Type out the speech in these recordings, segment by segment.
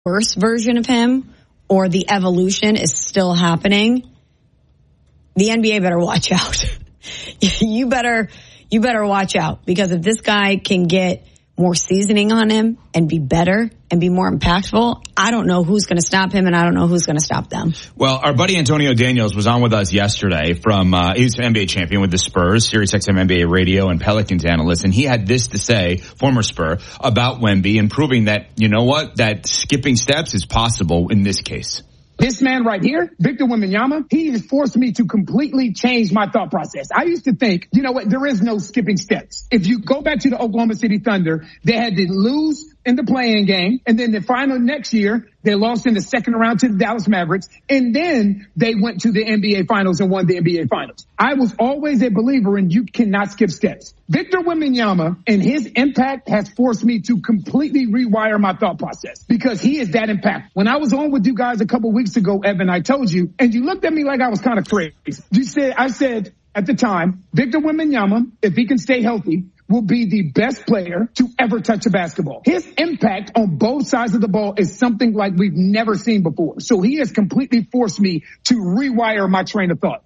worse version of him or the evolution is still happening, the NBA better watch out. You better watch out, because if this guy can get more seasoning on him and be better and be more impactful, I don't know who's going to stop him, and I don't know who's going to stop them. Well, our buddy Antonio Daniels was on with us yesterday from, he's an NBA champion with the Spurs, SiriusXM NBA radio and Pelicans analyst, and he had this to say, former Spur, about Wemby and proving that, you know what, that skipping steps is possible in this case. This man right here, Victor Wembanyama, he has forced me to completely change my thought process. I used to think, you know what, there is no skipping steps. If you go back to the Oklahoma City Thunder, they had to lose in the play-in game, and then the final next year, they lost in the second round to the Dallas Mavericks, and then they went to the NBA Finals and won the NBA Finals. I was always a believer in you cannot skip steps. Victor Wembanyama and his impact has forced me to completely rewire my thought process, because he is that impact. When I was on with you guys a couple weeks ago, Evan, I told you, and you looked at me like I was kind of crazy. I said at the time, Victor Wembanyama, if he can stay healthy, will be the best player to ever touch a basketball. His impact on both sides of the ball is something like we've never seen before. So he has completely forced me to rewire my train of thought.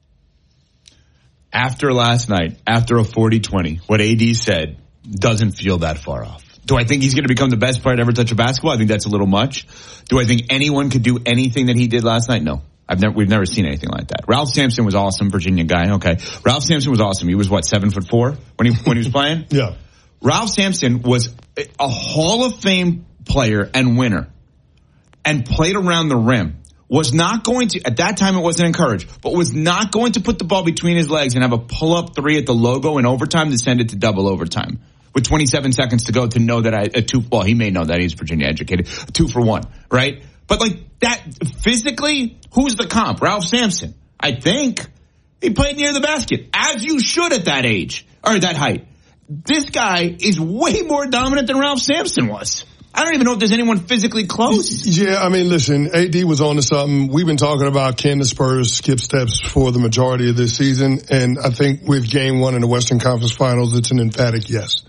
After last night, after a 40-20, what AD said doesn't feel that far off. Do I think he's going to become the best player to ever touch a basketball? I think that's a little much. Do I think anyone could do anything that he did last night? No. We've never seen anything like that. Ralph Sampson was awesome, Virginia guy. Okay. Ralph Sampson was awesome. He was 7'4" when he was playing? Yeah. Ralph Sampson was a Hall of Fame player and winner and played around the rim. Was not going to, at that time it wasn't encouraged, but was not going to put the ball between his legs and have a pull-up three at the logo in overtime to send it to double overtime. With 27 seconds to go to know that he may know that he's Virginia educated, 2-for-1, right? But like that, physically, who's the comp? Ralph Sampson. I think he played near the basket, as you should at that age, or that height. This guy is way more dominant than Ralph Sampson was. I don't even know if there's anyone physically close. Yeah, I mean, listen, AD was on to something. We've been talking about can the Spurs skip steps for the majority of this season, and I think with Game 1 in the Western Conference Finals, it's an emphatic yes.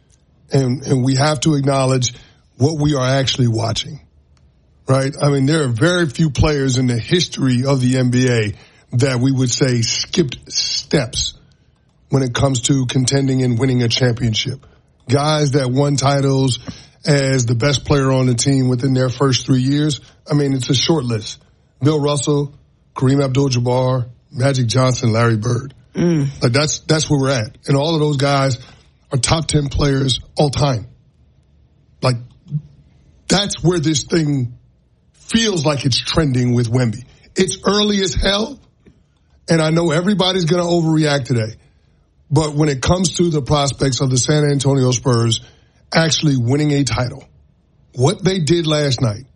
And we have to acknowledge what we are actually watching. Right? I mean, there are very few players in the history of the NBA that we would say skipped steps when it comes to contending and winning a championship. Guys that won titles as the best player on the team within their first 3 years. I mean, it's a short list. Bill Russell, Kareem Abdul-Jabbar, Magic Johnson, Larry Bird. Like that's where we're at. And all of those guys are top 10 players all time. Like, that's where this thing feels like it's trending with Wemby. It's early as hell, and I know everybody's going to overreact today. But when it comes to the prospects of the San Antonio Spurs actually winning a title, what they did last night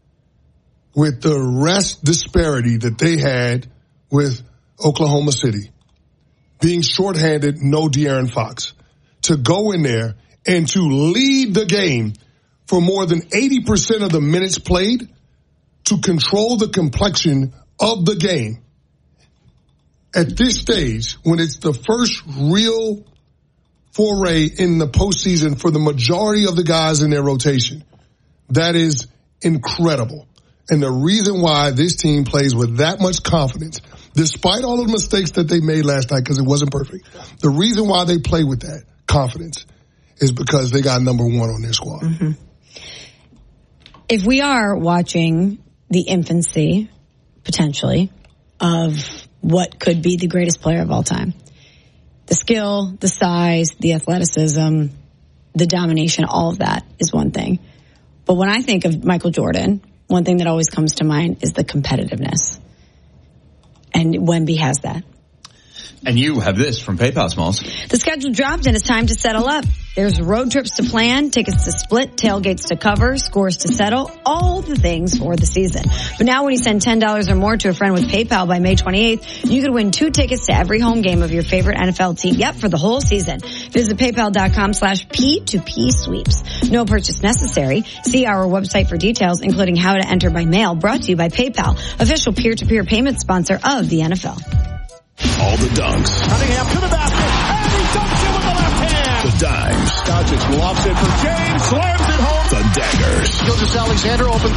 with the rest disparity that they had with Oklahoma City, being shorthanded, no De'Aaron Fox, to go in there and to lead the game for more than 80% of the minutes played, to control the complexion of the game at this stage, when it's the first real foray in the postseason for the majority of the guys in their rotation. That is incredible. And the reason why this team plays with that much confidence, despite all of the mistakes that they made last night, because it wasn't perfect, the reason why they play with that confidence is because they got number one on their squad. Mm-hmm. If we are watching the infancy, potentially, of what could be the greatest player of all time, the skill, the size, the athleticism, the domination, all of that is one thing. But when I think of Michael Jordan, one thing that always comes to mind is the competitiveness. And Wemby has that. And you have this from PayPal, Smalls. The schedule dropped and it's time to settle up. There's road trips to plan, tickets to split, tailgates to cover, scores to settle, all the things for the season. But now when you send $10 or more to a friend with PayPal by May 28th, you could win 2 tickets to every home game of your favorite NFL team. Yep, for the whole season. Visit PayPal.com/P2P sweeps. No purchase necessary. See our website for details, including how to enter by mail. Brought to you by PayPal, official peer-to-peer payment sponsor of the NFL. All the dunks. Cunningham to the basket, and he dunks it with the left hand. The dimes. Doncic lofts it for James, slams it home. The daggers. Gilgeous-Alexander open